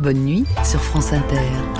Bonne nuit sur France Inter.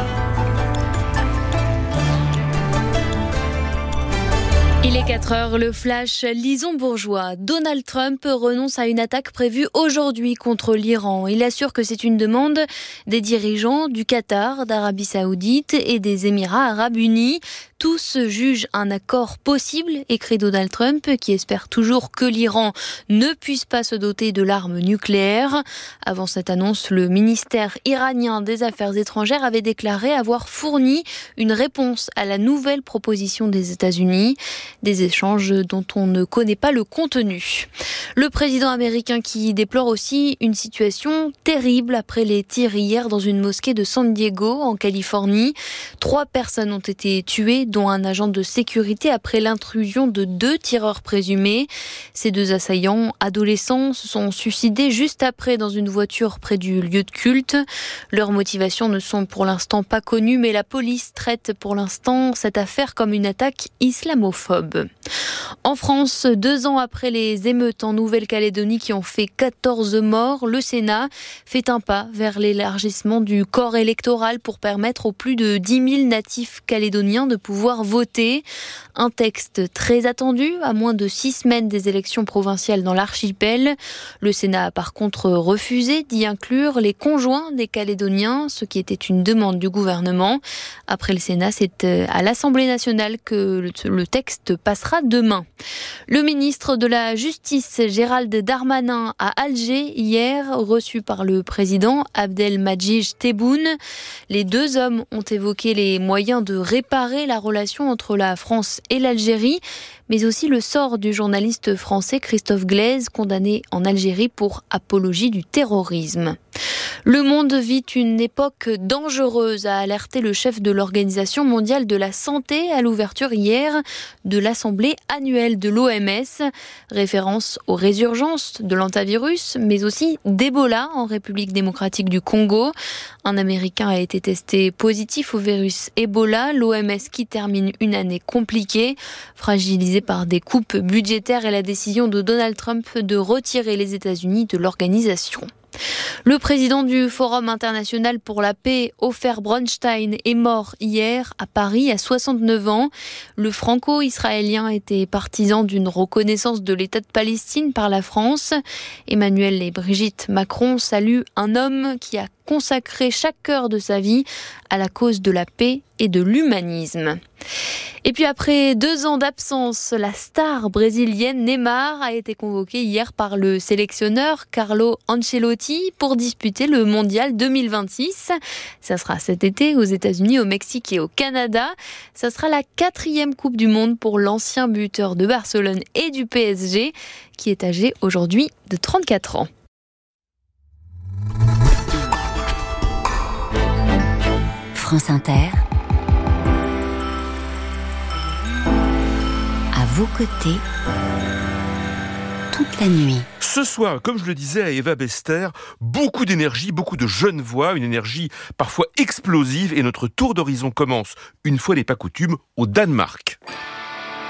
Il est 4h, le flash Lison Bourgeois. Donald Trump renonce à une attaque prévue aujourd'hui contre l'Iran. Il assure que c'est une demande des dirigeants du Qatar, d'Arabie Saoudite et des Émirats Arabes Unis. Tous jugent un accord possible, écrit Donald Trump, qui espère toujours que l'Iran ne puisse pas se doter de l'arme nucléaire. Avant cette annonce, le ministère iranien des Affaires étrangères avait déclaré avoir fourni une réponse à la nouvelle proposition des États-Unis. Des échanges dont on ne connaît pas le contenu. Le président américain qui déplore aussi une situation terrible après les tirs hier dans une mosquée de San Diego, en Californie. 3 personnes ont été tuées, dont un agent de sécurité après l'intrusion de 2 tireurs présumés. Ces 2 assaillants adolescents se sont suicidés juste après dans une voiture près du lieu de culte. Leurs motivations ne sont pour l'instant pas connues, mais la police traite pour l'instant cette affaire comme une attaque islamophobe. En France, 2 ans après les émeutes en Nouvelle-Calédonie qui ont fait 14 morts, le Sénat fait un pas vers l'élargissement du corps électoral pour permettre aux plus de 10 000 natifs calédoniens de pouvoir voter. Un texte très attendu, à moins de 6 semaines des élections provinciales dans l'archipel. Le Sénat a par contre refusé d'y inclure les conjoints des Calédoniens, ce qui était une demande du gouvernement. Après le Sénat, c'est à l'Assemblée nationale que le texte passera demain. Le ministre de la Justice, Gérald Darmanin, à Alger hier, reçu par le président Abdelmadjid Tebboune. Les 2 hommes ont évoqué les moyens de réparer la relation entre la France et l'Algérie, mais aussi le sort du journaliste français Christophe Glaise, condamné en Algérie pour apologie du terrorisme. Le monde vit une époque dangereuse, a alerté le chef de l'Organisation mondiale de la santé à l'ouverture hier de l'Assemblée annuelle de l'OMS. Référence aux résurgences de l'hantavirus, mais aussi d'Ebola en République démocratique du Congo. Un Américain a été testé positif au virus Ebola. L'OMS qui termine une année compliquée, fragilisée par des coupes budgétaires et la décision de Donald Trump de retirer les États-Unis de l'organisation. Le président du Forum international pour la paix, Ofer Bronstein, est mort hier à Paris à 69 ans. Le franco-israélien était partisan d'une reconnaissance de l'État de Palestine par la France. Emmanuel et Brigitte Macron saluent un homme qui a consacré chaque heure de sa vie à la cause de la paix et de l'humanisme. Et puis après 2 ans d'absence, la star brésilienne Neymar a été convoquée hier par le sélectionneur Carlo Ancelotti pour disputer le Mondial 2026. Ça sera cet été aux États-Unis, au Mexique et au Canada. Ça sera la 4e Coupe du Monde pour l'ancien buteur de Barcelone et du PSG, qui est âgé aujourd'hui de 34 ans. France Inter, à vos côtés, toute la nuit. Ce soir, comme je le disais à Eva Bester, beaucoup d'énergie, beaucoup de jeunes voix, une énergie parfois explosive, et notre tour d'horizon commence, une fois n'est pas coutume, au Danemark.